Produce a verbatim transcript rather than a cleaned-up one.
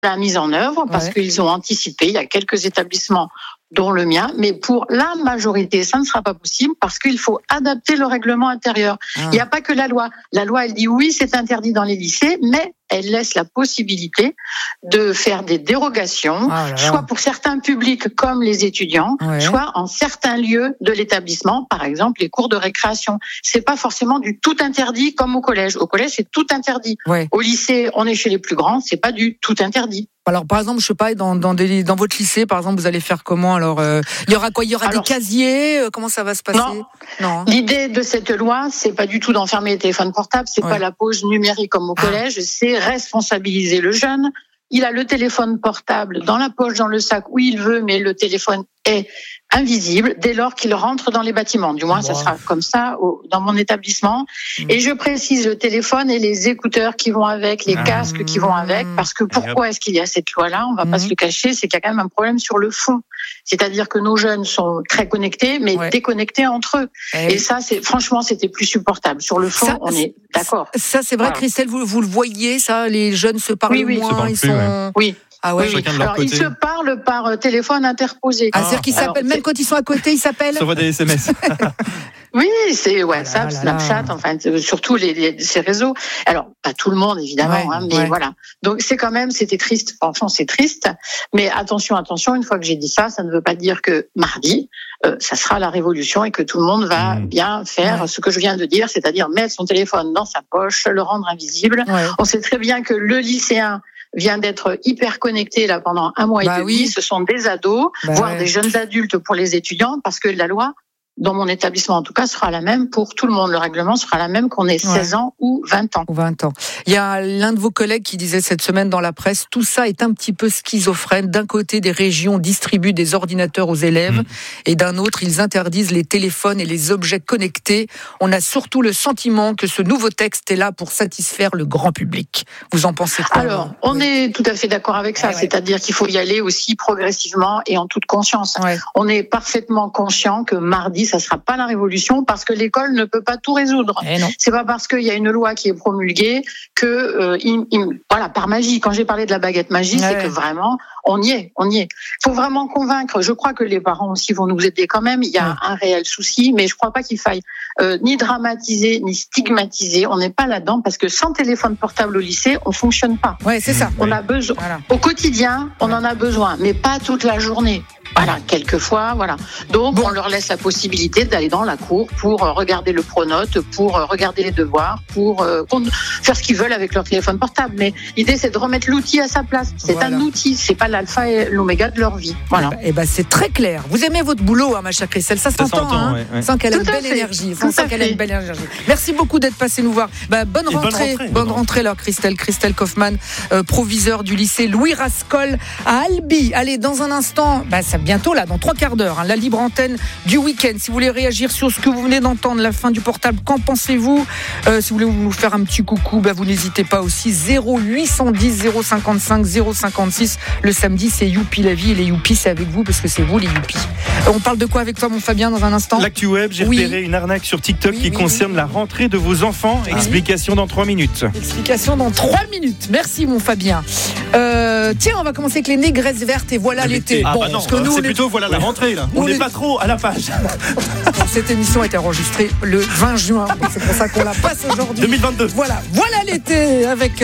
la mise en œuvre parce ouais. qu'ils ont anticipé. Il y a quelques établissements, dont le mien, mais pour la majorité, ça ne sera pas possible parce qu'il faut adapter le règlement intérieur. Ah. Il n'y a pas que la loi. La loi, elle dit oui, c'est interdit dans les lycées, mais elle laisse la possibilité de faire des dérogations, ah là là. soit pour certains publics comme les étudiants, ouais. soit en certains lieux de l'établissement, par exemple les cours de récréation. C'est pas forcément du tout interdit comme au collège. Au collège, c'est tout interdit. Ouais. Au lycée, on est chez les plus grands, c'est pas du tout interdit. Alors, par exemple, je sais pas, dans, dans, des, dans votre lycée, par exemple, vous allez faire comment? Alors, euh, il y aura quoi? Il y aura Alors, des casiers? euh, Comment ça va se passer? Non. non. L'idée de cette loi, c'est pas du tout d'enfermer les téléphones portables, c'est ouais. pas la pause numérique comme au collège, ah. c'est responsabiliser le jeune. Il a le téléphone portable dans la poche, dans le sac, où il veut, mais le téléphone est invisible dès lors qu'il rentre dans les bâtiments. Du moins, wow. ça sera comme ça au, dans mon établissement. Mmh. Et je précise le téléphone et les écouteurs qui vont avec, les mmh. casques qui vont avec, parce que pourquoi est-ce qu'il y a cette loi-là? On va mmh. pas se le cacher, c'est qu'il y a quand même un problème sur le fond. C'est-à-dire que nos jeunes sont très connectés, mais ouais. déconnectés entre eux. Et, et ça, c'est franchement, c'était plus supportable. Sur le fond, ça, on est d'accord. Ça, c'est vrai, voilà. Christelle, vous, vous le voyez, ça, les jeunes se parlent oui, oui, moins, se parlent ils plus, sont. Ouais. Oui. Ah ouais. Oui, alors ils se parlent par téléphone interposé. Ah, c'est-à-dire qu'ils s'appellent, même quand ils sont à côté, ils s'appellent. Ça voit des S M S. Oui, c'est WhatsApp, oh là là. Snapchat, enfin surtout les, les ces réseaux. Alors pas tout le monde évidemment, ouais, hein, mais ouais. voilà. Donc c'est quand même, c'était triste. Franchement, c'est triste. Mais attention, attention. Une fois que j'ai dit ça, ça ne veut pas dire que mardi, euh, ça sera la révolution et que tout le monde va mmh. bien faire ouais. ce que je viens de dire, c'est-à-dire mettre son téléphone dans sa poche, le rendre invisible. Ouais. On sait très bien que le lycéen vient d'être hyper connecté là pendant un mois bah et demi. Oui. Ce sont des ados, bah voire ouais. des jeunes adultes pour les étudiants, parce que la loi, dans mon établissement en tout cas, sera la même pour tout le monde. Le règlement sera la même qu'on ait seize ouais. ans ou vingt ans. Ou vingt ans. Il y a l'un de vos collègues qui disait cette semaine dans la presse, tout ça est un petit peu schizophrène. D'un côté, des régions distribuent des ordinateurs aux élèves mmh. et d'un autre, ils interdisent les téléphones et les objets connectés. On a surtout le sentiment que ce nouveau texte est là pour satisfaire le grand public. Vous en pensez quoi? Alors, on oui. est tout à fait d'accord avec ça. Ouais, C'est-à-dire ouais. qu'il faut y aller aussi progressivement et en toute conscience. Ouais. On est parfaitement conscient que mardi, ça sera pas la révolution parce que l'école ne peut pas tout résoudre. C'est pas parce qu'il y a une loi qui est promulguée que euh, il, il, voilà par magie. Quand j'ai parlé de la baguette magique, ouais. c'est que vraiment on y est, on y est. Il faut vraiment convaincre. Je crois que les parents aussi vont nous aider quand même. Il y a ouais. un réel souci, mais je crois pas qu'il faille euh, ni dramatiser ni stigmatiser. On n'est pas là-dedans parce que sans téléphone portable au lycée, on fonctionne pas. Ouais, c'est ça. On a besoin voilà. au quotidien, on en a besoin, mais pas toute la journée. Voilà, quelquefois, voilà. Donc, bon. on leur laisse la possibilité d'aller dans la cour pour regarder le pronote, pour regarder les devoirs, pour euh, faire ce qu'ils veulent avec leur téléphone portable. Mais l'idée, c'est de remettre l'outil à sa place. C'est voilà. un outil, c'est pas l'alpha et l'oméga de leur vie. Voilà. Et ben, c'est très clair. Vous aimez votre boulot, hein, ma chère Christelle. Ça, ça s'entend, hein. Ouais, ouais. Sans qu'elle ait une belle énergie. Sans qu'elle ait une belle énergie. Merci beaucoup d'être passé nous voir. Bah, bonne, rentrée, bonne rentrée. Bonne rentrée, alors, Christelle. Christelle Kaufmann, euh, proviseure du lycée Louis Rascol à Albi. Allez, dans un instant, bah, ça bientôt là, dans trois quarts d'heure, hein, la libre antenne du week-end. Si vous voulez réagir sur ce que vous venez d'entendre, la fin du portable, qu'en pensez-vous? euh, Si vous voulez nous faire un petit coucou, bah, vous n'hésitez pas aussi. Zéro huit cent dix zéro cinquante-cinq zéro cinquante-six. Le samedi, c'est Youpi la vie, et les Youpi, c'est avec vous parce que c'est vous les Youpi. Euh, on parle de quoi avec toi, mon Fabien, dans un instant? L'actu web, j'ai oui. repéré une arnaque sur TikTok oui, qui oui, concerne oui. la rentrée de vos enfants. Ah, Explication oui. dans trois minutes. Explication dans trois minutes. Merci, mon Fabien. Euh, tiens, on va commencer avec les négresses vertes et voilà l'été. l'été. Ah, bon, bah non, parce que nous, c'est plutôt voilà la rentrée là. On n'est pas trop à la page. Cette émission a été enregistrée le vingt juin. C'est pour ça qu'on la passe aujourd'hui. deux mille vingt-deux. Voilà, voilà l'été avec